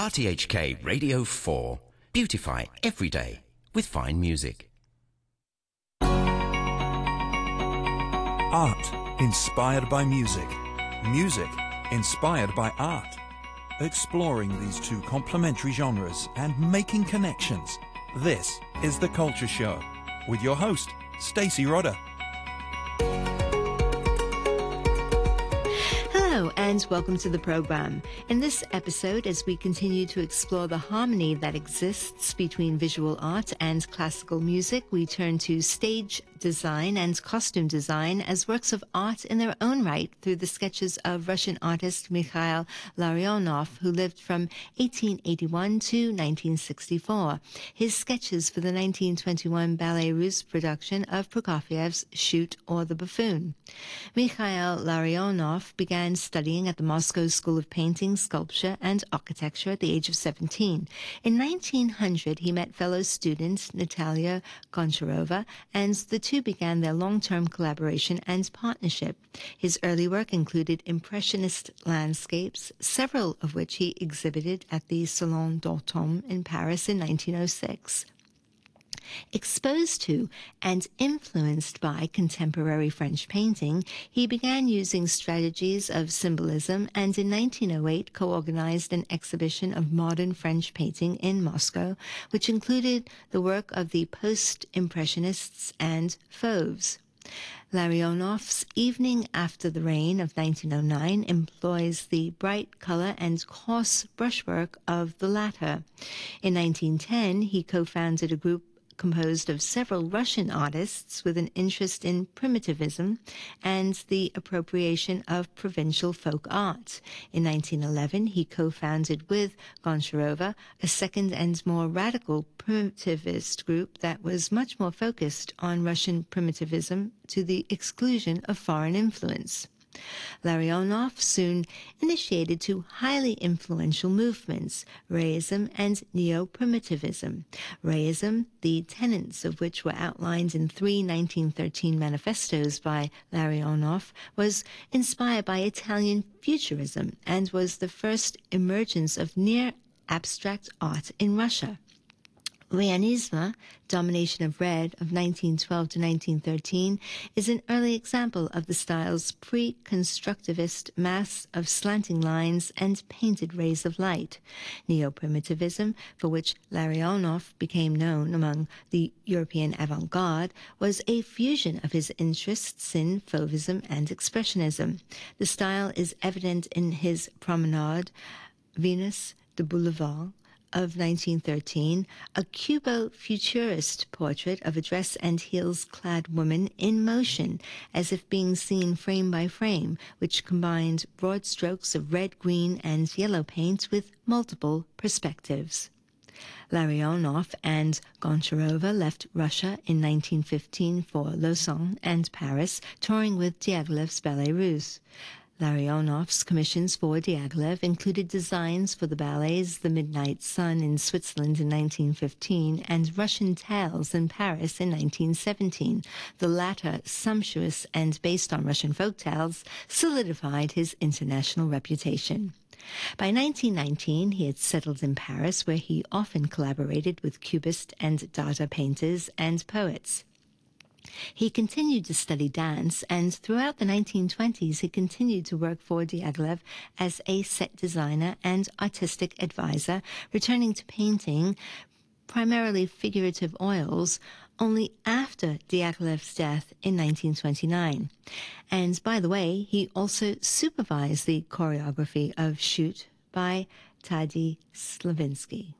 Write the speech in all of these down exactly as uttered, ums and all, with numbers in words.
R T H K Radio four. Beautify every day with fine music. Art inspired by music. Music inspired by art. Exploring these two complementary genres and making connections. This is The Culture Show with your host, Stacey Rodder. Hello and welcome to the program. In this episode, as we continue to explore the harmony that exists between visual art and classical music, we turn to stage design and costume design as works of art in their own right through the sketches of Russian artist Mikhail Larionov, who lived from eighteen eighty-one to nineteen sixty-four. His sketches for the nineteen twenty-one Ballet Russe production of Prokofiev's Shoot or the Buffoon. Mikhail Larionov began studying at the Moscow School of Painting, Sculpture, and Architecture at the age of seventeen. In nineteen hundred, he met fellow student Natalia Goncharova, and the two began their long-term collaboration and partnership. His early work included impressionist landscapes, several of which he exhibited at the Salon d'Automne in Paris in nineteen oh six. Exposed to and influenced by contemporary French painting, he began using strategies of symbolism and in nineteen oh eight co-organized an exhibition of modern French painting in Moscow, which included the work of the post-impressionists and fauves. Larionov's Evening After the Rain of nineteen oh nine employs the bright color and coarse brushwork of the latter. In nineteen ten, he co-founded a group composed of several Russian artists with an interest in primitivism and the appropriation of provincial folk art. In nineteen eleven, he co-founded with Goncharova a second and more radical primitivist group that was much more focused on Russian primitivism to the exclusion of foreign influence. Larionov soon initiated two highly influential movements, Reism and Neo-Primitivism. Reism, the tenets of which were outlined in three nineteen thirteen manifestos by Larionov, was inspired by Italian Futurism and was the first emergence of near-abstract art in Russia. Realisme, Domination of Red, of nineteen twelve to nineteen thirteen, is an early example of the style's pre-constructivist mass of slanting lines and painted rays of light. Neo-Primitivism, for which Larionov became known among the European avant-garde, was a fusion of his interests in Fauvism and Expressionism. The style is evident in his Promenade, Venus de Boulevard, of nineteen thirteen, a Cubo-futurist portrait of a dress and heels-clad woman in motion, as if being seen frame by frame, which combined broad strokes of red, green, and yellow paint with multiple perspectives. Larionov and Goncharova left Russia in nineteen fifteen for Lausanne and Paris, touring with Diaghilev's Ballet Russe. Larionov's commissions for Diaghilev included designs for the ballets The Midnight Sun in Switzerland in nineteen fifteen and Russian Tales in Paris in nineteen seventeen. The latter, sumptuous and based on Russian folk tales, solidified his international reputation. By nineteen nineteen, he had settled in Paris, where he often collaborated with Cubist and Dada painters and poets. He continued to study dance, and throughout the nineteen twenties he continued to work for Diaghilev as a set designer and artistic advisor, returning to painting primarily figurative oils only after Diaghilev's death in nineteen twenty-nine. And by the way, he also supervised the choreography of Shoot by Tadeusz Slavinsky.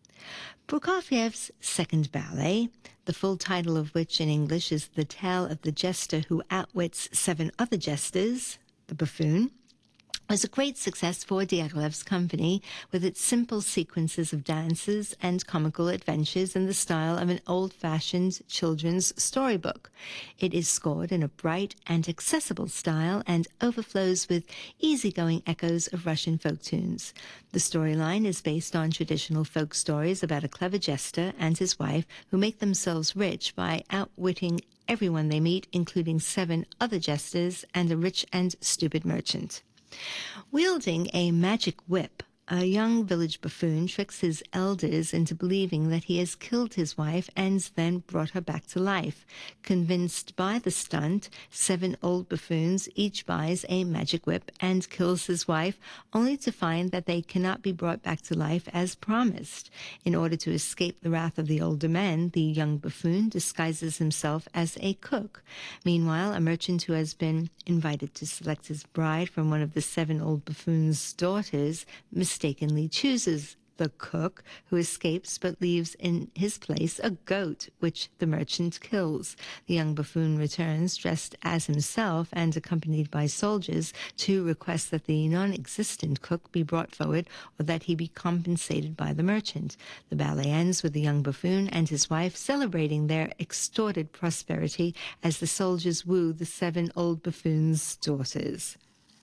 Prokofiev's second ballet, the full title of which in English is The Tale of the Jester Who Outwits Seven Other Jesters, The Buffoon, was a great success for Diaghilev's company, with its simple sequences of dances and comical adventures in the style of an old-fashioned children's storybook. It is scored in a bright and accessible style and overflows with easygoing echoes of Russian folk tunes. The storyline is based on traditional folk stories about a clever jester and his wife who make themselves rich by outwitting everyone they meet, including seven other jesters and a rich and stupid merchant. Wielding a magic whip, a young village buffoon tricks his elders into believing that he has killed his wife and then brought her back to life. Convinced by the stunt, seven old buffoons each buys a magic whip and kills his wife, only to find that they cannot be brought back to life as promised. In order to escape the wrath of the older men, the young buffoon disguises himself as a cook. Meanwhile, a merchant who has been invited to select his bride from one of the seven old buffoons' daughters mistakenly chooses the cook, who escapes but leaves in his place a goat, which the merchant kills. The young buffoon returns dressed as himself and accompanied by soldiers to request that the non-existent cook be brought forward or that he be compensated by the merchant. The ballet ends with the young buffoon and his wife celebrating their extorted prosperity as the soldiers woo the seven old buffoons' daughters.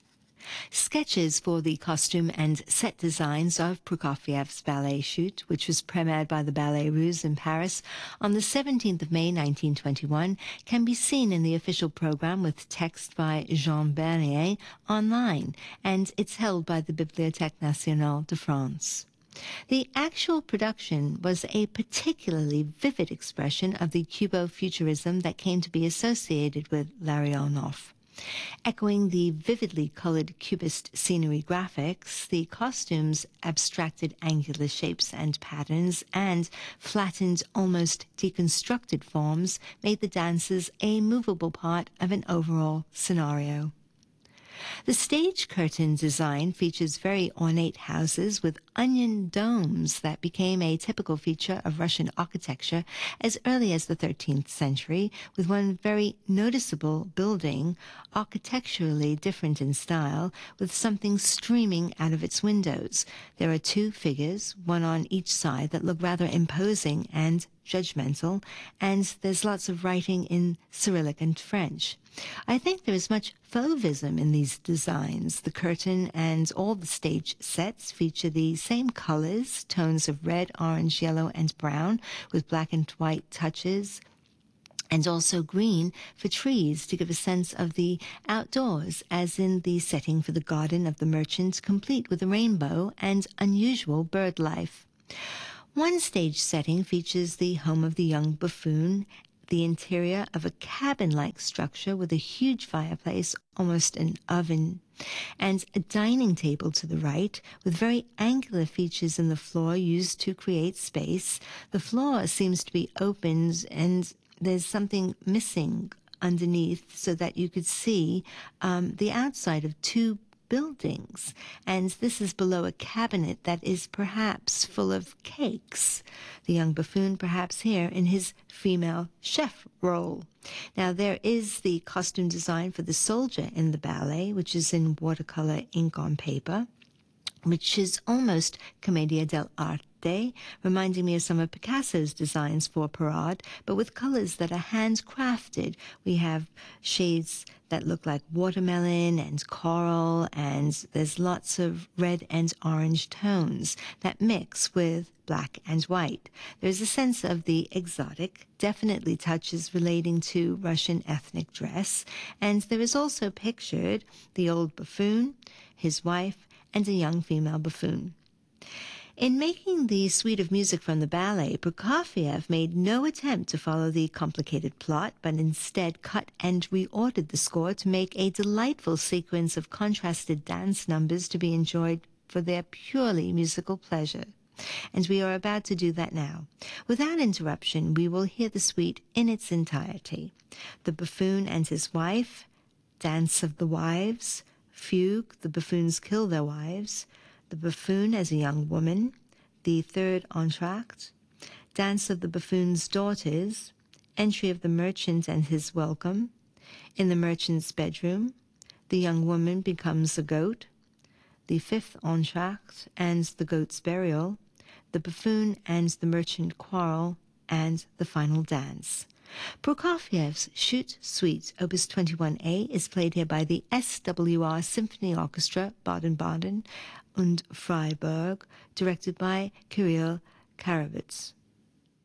Sketches for the costume and set designs of Prokofiev's ballet shoot, which was premiered by the Ballet Russe in Paris on the seventeenth of May nineteen twenty-one, can be seen in the official program with text by Jean Bernier online, and it's held by the Bibliothèque Nationale de France. The actual production was a particularly vivid expression of the Cubo-futurism that came to be associated with Larionov. Echoing the vividly colored Cubist scenery graphics, the costumes abstracted angular shapes and patterns and flattened, almost deconstructed forms made the dances a movable part of an overall scenario. The stage curtain design features very ornate houses with onion domes that became a typical feature of Russian architecture as early as the thirteenth century, with one very noticeable building, architecturally different in style, with something streaming out of its windows. There are two figures, one on each side, that look rather imposing and judgmental, and there's lots of writing in Cyrillic and French. I think there is much fauvism in these designs. The curtain and all the stage sets feature the same colors, tones of red, orange, yellow, and brown, with black and white touches, and also green for trees to give a sense of the outdoors, as in the setting for the garden of the merchant, complete with a rainbow and unusual bird life. One stage setting features the home of the young buffoon, the interior of a cabin-like structure with a huge fireplace, almost an oven, and a dining table to the right with very angular features in the floor used to create space. The floor seems to be opened and there's something missing underneath so that you could see um, the outside of two buildings, and this is below a cabinet that is perhaps full of cakes. The young buffoon perhaps here in his female chef role. Now there is the costume design for the soldier in the ballet, which is in watercolor ink on paper, which is almost commedia dell'arte, reminding me of some of Picasso's designs for Parade, but with colors that are handcrafted. We have shades that look like watermelon and coral, and there's lots of red and orange tones that mix with black and white. There's a sense of the exotic, definitely touches relating to Russian ethnic dress, and there is also pictured the old buffoon, his wife, and a young female buffoon. In making the suite of music from the ballet, Prokofiev made no attempt to follow the complicated plot, but instead cut and reordered the score to make a delightful sequence of contrasted dance numbers to be enjoyed for their purely musical pleasure. And we are about to do that now. Without interruption, we will hear the suite in its entirety. The Buffoon and His Wife, Dance of the Wives, Fugue, The Buffoons Kill Their Wives, The Buffoon as a Young Woman, the third entr'acte, Dance of the Buffoon's Daughters, Entry of the Merchant and His Welcome, In the Merchant's Bedroom, The Young Woman Becomes a Goat, the fifth entr'acte and The Goat's Burial, The Buffoon and the Merchant Quarrel, and The Final Dance. Prokofiev's Chute Suite, Opus twenty-one A, is played here by the S W R Symphony Orchestra, Baden-Baden und Freiburg, directed by Kirill Karavets.